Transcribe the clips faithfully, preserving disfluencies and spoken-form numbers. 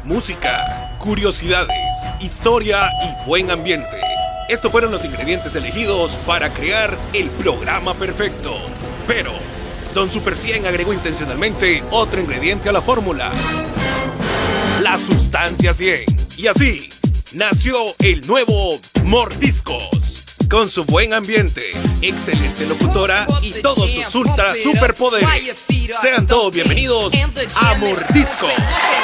música, curiosidades, historia y buen ambiente. Estos fueron los ingredientes elegidos para crear el programa perfecto. Pero Don Super cien agregó intencionalmente otro ingrediente a la fórmula: la sustancia cien. Y así nació el nuevo Mordiscos. Con su buen ambiente, excelente locutora y todos sus ultra superpoderes. Sean todos bienvenidos a Mordiscos.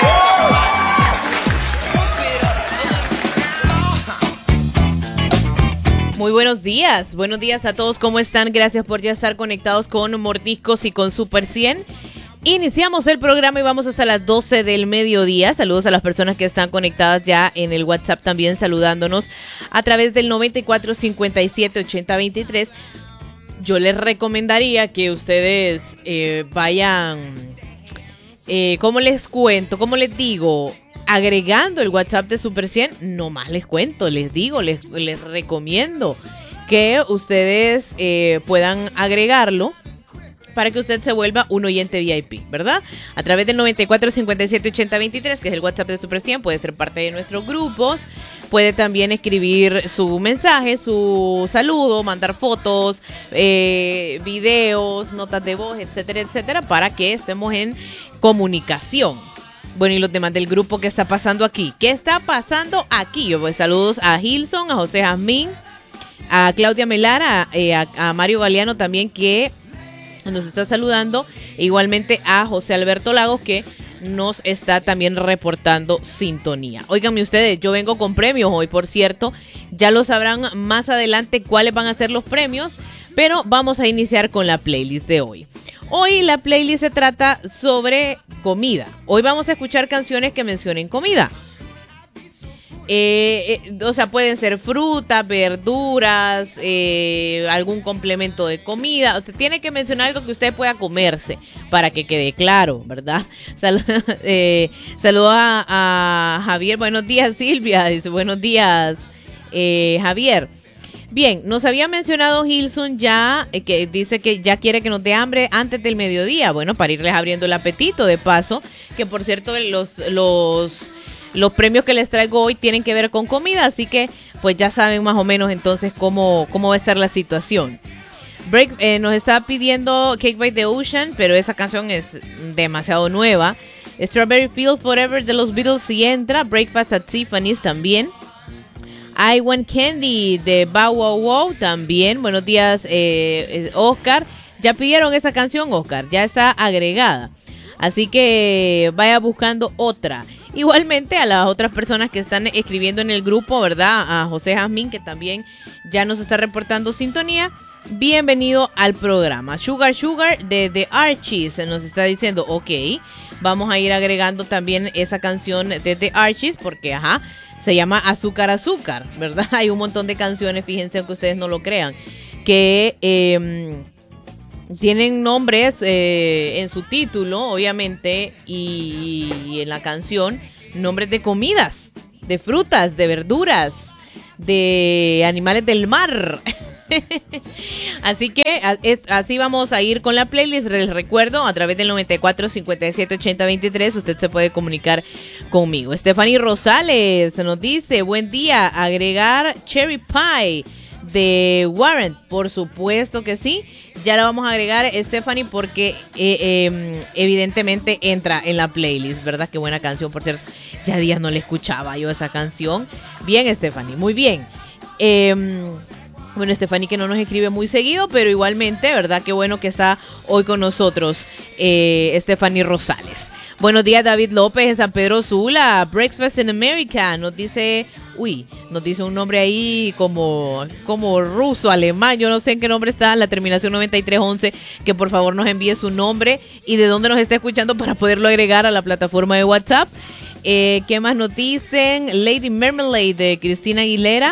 Muy buenos días, buenos días a todos, ¿cómo están? Gracias por ya estar conectados con Mordiscos y con Super cien. Iniciamos el programa y vamos hasta las doce del mediodía. Saludos a las personas que están conectadas ya en el WhatsApp, también saludándonos a través del noventa y cuatro cincuenta y siete ochenta veintitrés. Yo les recomendaría que ustedes eh, vayan, eh, ¿cómo les cuento? ¿Cómo les digo? Agregando el WhatsApp de Super cien, no más les cuento, les digo, les, les recomiendo que ustedes eh, puedan agregarlo para que usted se vuelva un oyente V I P, ¿verdad? A través del noventa y cuatro cincuenta y siete ochenta veintitrés, que es el WhatsApp de Super cien, puede ser parte de nuestros grupos, puede también escribir su mensaje, su saludo, mandar fotos, eh, videos, notas de voz, etcétera, etcétera, para que estemos en comunicación. Bueno, y los demás del grupo, ¿qué está pasando aquí? ¿Qué está pasando aquí? Yo pues saludos a Gilson, a José Jazmín, a Claudia Melara, eh, a, a Mario Galeano también, que nos está saludando, e igualmente a José Alberto Lagos, que nos está también reportando sintonía. Óiganme ustedes, yo vengo con premios hoy, por cierto, ya lo sabrán más adelante cuáles van a ser los premios, pero vamos a iniciar con la playlist de hoy. Hoy la playlist se trata sobre comida. Hoy vamos a escuchar canciones que mencionen comida. Eh, eh, o sea, pueden ser frutas, verduras, eh, algún complemento de comida. Usted tiene que mencionar algo que usted pueda comerse para que quede claro, ¿verdad? Sal eh, Saludos a, a Javier. Buenos días, Silvia. Dice, buenos días, eh, Javier. Bien, nos había mencionado Gilson ya, eh, que dice que ya quiere que nos dé hambre antes del mediodía. Bueno, para irles abriendo el apetito de paso, que por cierto los, los, los premios que les traigo hoy tienen que ver con comida, así que pues ya saben más o menos entonces cómo, cómo va a estar la situación. Break eh, nos está pidiendo Cake by the Ocean, pero esa canción es demasiado nueva. Strawberry Fields Forever de los Beatles sí entra, Breakfast at Tiffany's también. I Want Candy de Bow Wow Wow también. Buenos días, eh, Oscar. Ya pidieron esa canción, Oscar. Ya está agregada. Así que vaya buscando otra. Igualmente a las otras personas que están escribiendo en el grupo, ¿verdad? A José Jazmín, que también ya nos está reportando sintonía. Bienvenido al programa. Sugar Sugar de The Archies nos está diciendo, ok, vamos a ir agregando también esa canción de The Archies porque, ajá, se llama Azúcar Azúcar, ¿verdad? Hay un montón de canciones, fíjense aunque ustedes no lo crean, que eh, tienen nombres eh, en su título, obviamente, y, y en la canción, nombres de comidas, de frutas, de verduras, de animales del mar. Así que así vamos a ir con la playlist. Les recuerdo, a través del noventa y cuatro cincuenta y siete ochenta veintitrés usted se puede comunicar conmigo. Stephanie Rosales nos dice, buen día, agregar Cherry Pie de Warrant. Por supuesto que sí, ya la vamos a agregar, Stephanie, porque eh, eh, evidentemente entra en la playlist, ¿verdad? Qué buena canción, por cierto, ya días no le escuchaba yo esa canción. Bien, Stephanie, muy bien. eh, Bueno, Stephanie, que no nos escribe muy seguido, pero igualmente, ¿verdad? Qué bueno que está hoy con nosotros, eh, Stephanie Rosales. Buenos días, David López en San Pedro Sula. Breakfast in America. Nos dice, uy, nos dice un nombre ahí como, como ruso, alemán. Yo no sé en qué nombre está, la terminación noventa y tres once. Que por favor nos envíe su nombre y de dónde nos está escuchando para poderlo agregar a la plataforma de WhatsApp. Eh, ¿Qué más nos dicen? Lady Marmalade de Cristina Aguilera.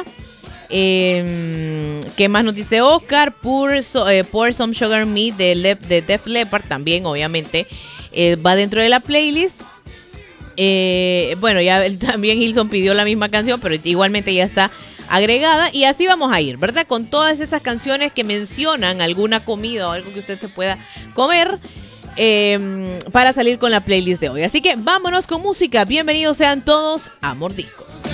Eh, ¿Qué más nos dice Oscar? Pour, so, eh, Pour Some Sugar Me de, Le- de Def Leppard, también obviamente eh, va dentro de la playlist. eh, Bueno, ya también Hilson pidió la misma canción, pero igualmente ya está agregada. Y así vamos a ir, ¿verdad? Con todas esas canciones que mencionan alguna comida o algo que usted se pueda comer. eh, para salir con la playlist de hoy. Así que vámonos con música. Bienvenidos sean todos a Mordiscos.